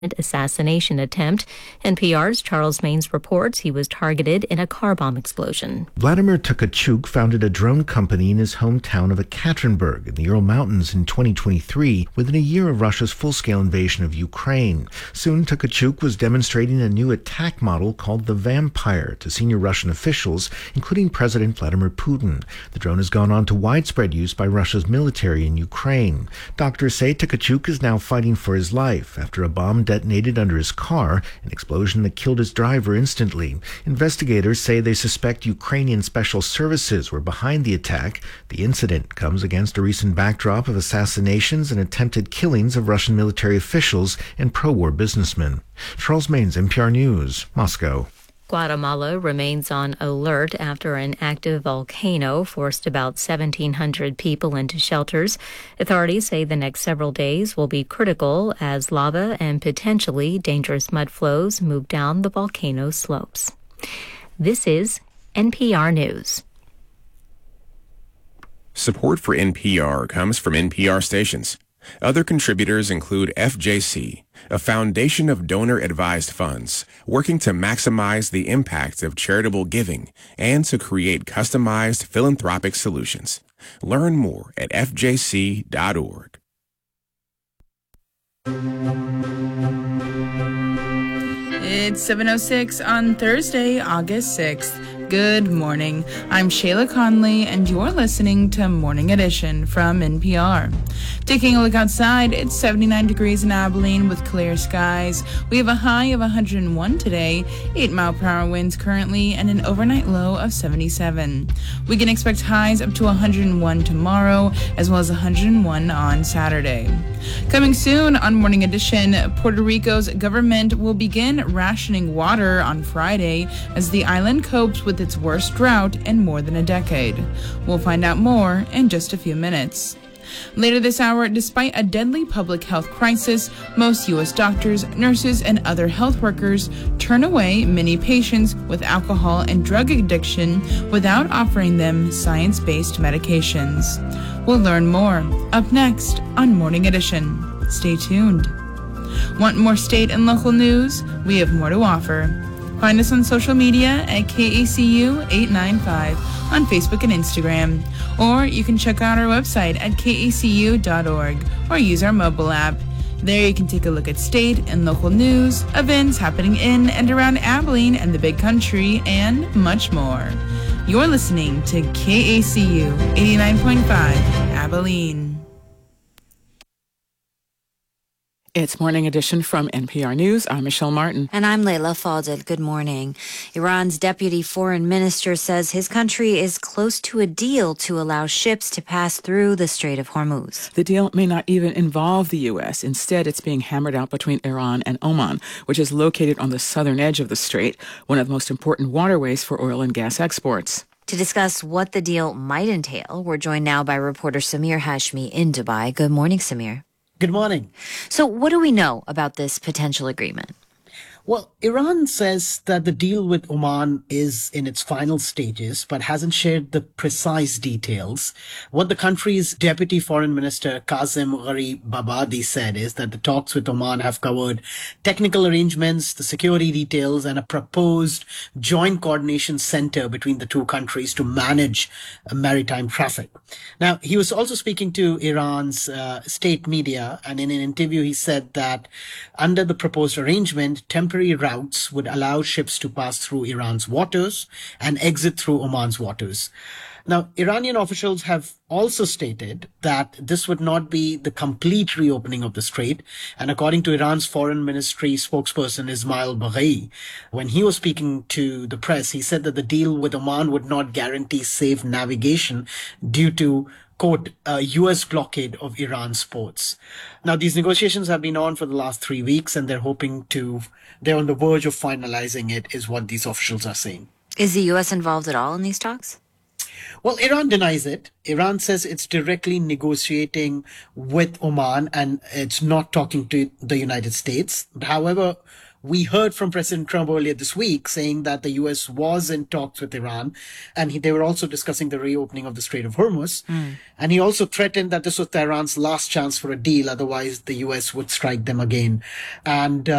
assassination attempt. NPR's Charles Maines reports he was targeted in a car bomb explosion. Vladimir Tkachuk founded a drone company in his hometown of Ekaterinburg in the Ural Mountains in 2023, within a year of Russia's full-scale invasion of Ukraine. Soon, Tkachuk was demonstrating a new attack model called the Vampire to senior Russian officials, including President Vladimir Putin. The drone has gone on to widespread use by Russia's military in Ukraine. Doctors say Tkachuk is now fighting for his life after a bomb detonated under his car, an explosion that killed his driver instantly. Investigators say they suspect Ukrainian special services were behind the attack. The incident comes against a recent backdrop of assassinations and attempted killings of Russian military officials and pro-war businessmen. Charles Maines, NPR News, Moscow. Guatemala remains on alert after an active volcano forced about 1,700 people into shelters. Authorities say the next several days will be critical as lava and potentially dangerous mud flows move down the volcano's slopes. This is NPR News. Support for NPR comes from NPR stations. Other contributors include FJC, a foundation of donor-advised funds working to maximize the impact of charitable giving and to create customized philanthropic solutions. Learn more at fjc.org. It's 7:06 on Thursday, August 6th. Good morning. I'm Shayla Conley, and you're listening to Morning Edition from NPR. Taking a look outside, it's 79 degrees in Abilene with clear skies. We have a high of 101 today, 8-mile-per-hour winds currently, and an overnight low of 77. We can expect highs up to 101 tomorrow, as well as 101 on Saturday. Coming soon on Morning Edition, Puerto Rico's government will begin rationing water on Friday as the island copes with its worst drought in more than a decade. We'll find out more in just a few minutes. Later this hour, despite a deadly public health crisis, most U.S. doctors, nurses, and other health workers turn away many patients with alcohol and drug addiction without offering them science-based medications. We'll learn more up next on Morning Edition. Stay tuned. Want more state and local news? We have more to offer. Find us on social media at KACU895 on Facebook and Instagram. Or you can check out our website at kacu.org or use our mobile app. There you can take a look at state and local news, events happening in and around Abilene and the Big Country, and much more. You're listening to KACU 89.5 Abilene. It's Morning Edition from NPR News. I'm Michelle Martin. And I'm Leila Fadel. Good morning. Iran's deputy foreign minister says his country is close to a deal to allow ships to pass through the Strait of Hormuz. The deal may not even involve the U.S. Instead, it's being hammered out between Iran and Oman, which is located on the southern edge of the strait, one of the most important waterways for oil and gas exports. To discuss what the deal might entail, we're joined now by reporter Samir Hashmi in Dubai. Good morning, Samir. Good morning. So what do we know about this potential agreement? Well, Iran says that the deal with Oman is in its final stages, but hasn't shared the precise details. What the country's deputy foreign minister, Kazem Gharibabadi, said is that the talks with Oman have covered technical arrangements, the security details, and a proposed joint coordination center between the two countries to manage maritime traffic. Now, he was also speaking to Iran's state media, and in an interview he said that under the proposed arrangement, temporary routes would allow ships to pass through Iran's waters and exit through Oman's waters. Now, Iranian officials have also stated that this would not be the complete reopening of the strait. And according to Iran's foreign ministry spokesperson Ismail Baghai, when he was speaking to the press, he said that the deal with Oman would not guarantee safe navigation due to, quote, a U.S. blockade of Iran's ports. Now, these negotiations have been on for the last 3 weeks, and they're on the verge of finalizing it, is what these officials are saying. Is the U.S. involved at all in these talks? Well, Iran denies it. Iran says it's directly negotiating with Oman and it's not talking to the United States. However, We heard from President Trump earlier this week saying that the U.S. was in talks with Iran, and they were also discussing the reopening of the Strait of Hormuz. And he also threatened that this was Tehran's last chance for a deal, otherwise the U.S. would strike them again. And